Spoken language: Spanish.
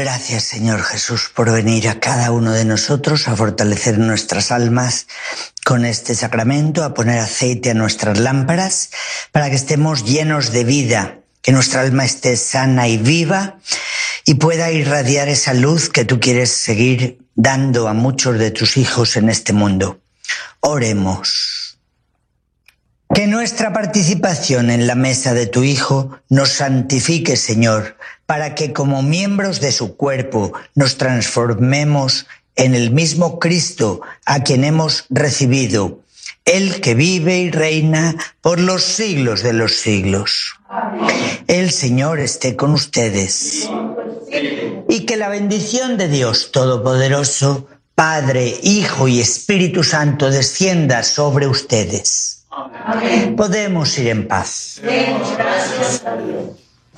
Gracias, Señor Jesús, por venir a cada uno de nosotros a fortalecer nuestras almas con este sacramento, a poner aceite a nuestras lámparas para que estemos llenos de vida, que nuestra alma esté sana y viva y pueda irradiar esa luz que tú quieres seguir dando a muchos de tus hijos en este mundo. Oremos. Que nuestra participación en la mesa de tu Hijo nos santifique, Señor, para que como miembros de su cuerpo nos transformemos en el mismo Cristo a quien hemos recibido, el que vive y reina por los siglos de los siglos. Amén. El Señor esté con ustedes. Y que la bendición de Dios Todopoderoso, Padre, Hijo y Espíritu Santo descienda sobre ustedes. Amén. Podemos ir en paz. Demos gracias a Dios.